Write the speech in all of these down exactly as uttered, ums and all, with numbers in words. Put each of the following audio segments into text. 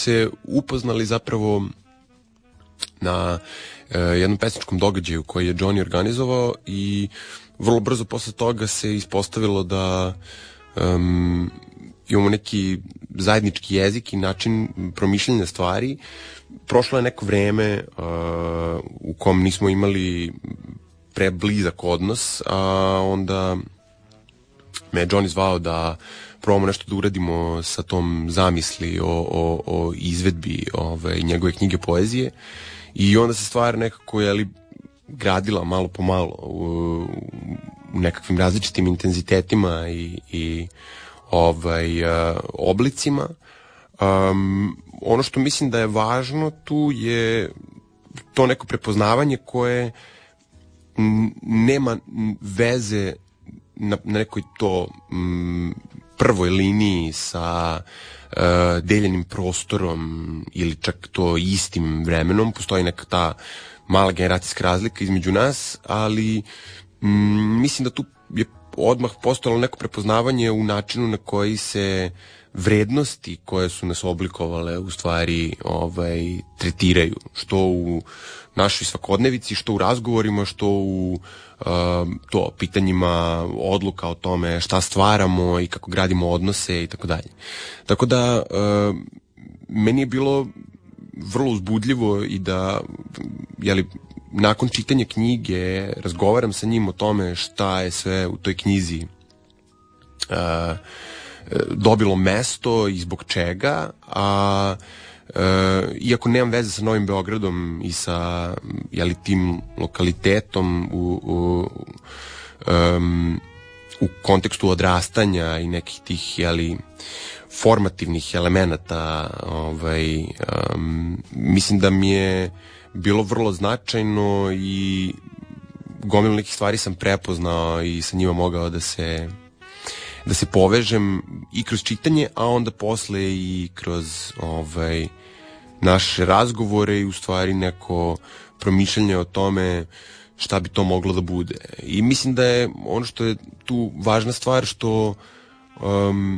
se upoznali zapravo na uh, jednom pesničkom događaju koji je Johnny organizovao i vrlo brzo posle toga se ispostavilo da um, imamo neki zajednički jezik i način promišljanja stvari. Prošlo je neko vreme uh, u kom nismo imali preblizak odnos, a onda me je Johnny zvao da probamo nešto da uradimo sa tom zamisli o, o, o izvedbi ove, njegove knjige poezije i onda se stvar nekako jeli, gradila malo po malo u, u nekakvim različitim intenzitetima i, i ovaj, uh, oblicima. Um, ono što mislim da je važno tu je to neko prepoznavanje koje n- nema veze na, na nekoj to m, prvoj liniji sa uh, deljenim prostorom ili čak to istim vremenom. Postoji neka ta mala generacijska razlika između nas, ali m, mislim da tu je odmah postojalo neko prepoznavanje u načinu na koji se vrednosti koje su nas oblikovale u stvari ovaj, tretiraju, što u našoj svakodnevici, što u razgovorima, što u uh, to, pitanjima odluka o tome šta stvaramo i kako gradimo odnose i tako dalje. Tako da uh, meni je bilo vrlo uzbudljivo i da jeli, nakon čitanja knjige razgovaram sa njim o tome šta je sve u toj knjizi uh, dobilo mesto i zbog čega, a uh, iako nemam veze sa Novim Beogradom i sa jeli, tim lokalitetom u, u, um, u kontekstu odrastanja i nekih tih jeli, formativnih elemenata, ovaj, um, mislim da mi je bilo vrlo značajno i gomilu nekih stvari sam prepoznao i sa njima mogao da se da se povežem i kroz čitanje, a onda posle i kroz ovaj, naše razgovore i u stvari neko promišljanje o tome šta bi to moglo da bude. I mislim da je ono što je tu važna stvar što um,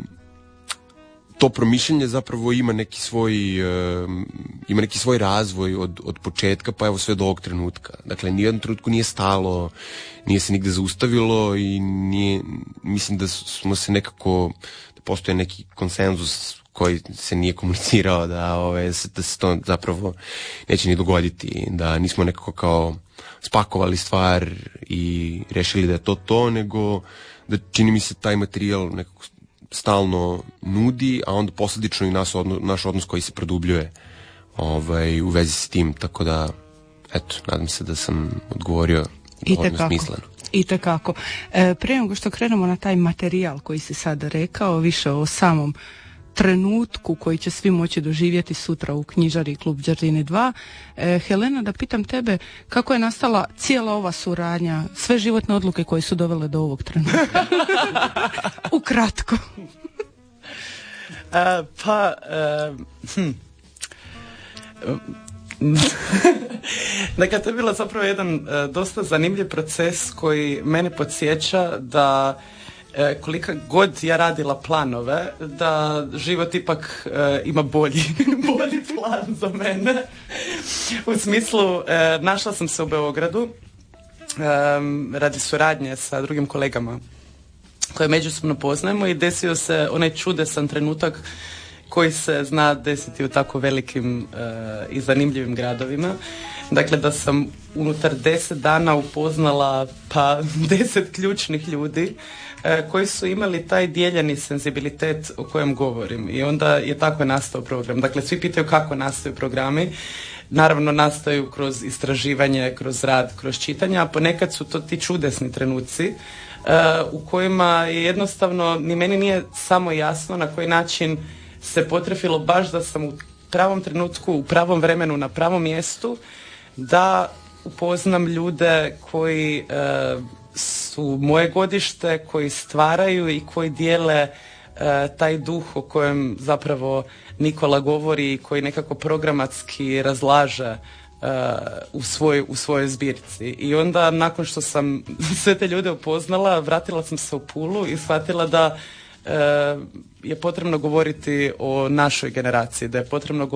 to promišljanje zapravo ima neki svoj um, ima neki svoj razvoj od, od početka pa evo sve do ovog trenutka. Dakle, nijednom trenutku nije stalo, nije se nigde zaustavilo i nije, mislim da smo se nekako, da postoje neki konsenzus koji se nije komunicirao da, ove, da se to zapravo neće ni dogoditi, da nismo nekako kao spakovali stvar i rešili da je to to, nego da čini mi se taj materijal nekako stalno nudi, a onda posledično i naš odnos, naš odnos koji se produbljuje ovaj, u vezi s tim, tako da eto, nadam se da sam odgovorio dovoljno smisleno. I tekako. E, prije nego što krenemo na taj materijal koji si sad rekao, više o samom trenutku koji će svi moći doživjeti sutra u knjižari Klub Đerdini dva. E, Helena, da pitam tebe, kako je nastala cijela ova suradnja, sve životne odluke koje su dovele do ovog trenutka? Ukratko. Uh, pa, uh, hm. Dakle, to je bilo zapravo jedan uh, dosta zanimljiv proces koji mene podsjeća da uh, kolika god ja radila planove, da život ipak uh, ima bolji, bolji plan za mene. U smislu, uh, našla sam se u Beogradu um, radi suradnje sa drugim kolegama koje međusobno poznajemo i desio se onaj čudesan trenutak koji se zna desiti u tako velikim uh, i zanimljivim gradovima. Dakle, da sam unutar deset dana upoznala pa deset ključnih ljudi uh, koji su imali taj dijeljeni senzibilitet o kojem govorim. I onda je tako nastao program. Dakle, svi pitaju kako nastaju programi. Naravno, nastaju kroz istraživanje, kroz rad, kroz čitanje, a ponekad su to ti čudesni trenuci uh, u kojima je jednostavno, ni meni nije samo jasno na koji način se potrefilo baš da sam u pravom trenutku, u pravom vremenu, na pravom mjestu, da upoznam ljude koji e, su moje godište, koji stvaraju i koji dijele e, taj duh o kojem zapravo Nikola govori i koji nekako programatski razlaže e, u, svoj, u svojoj zbirci. I onda nakon što sam sve te ljude upoznala, vratila sam se u Pulu i shvatila da je potrebno govoriti o našoj generaciji, da je potrebno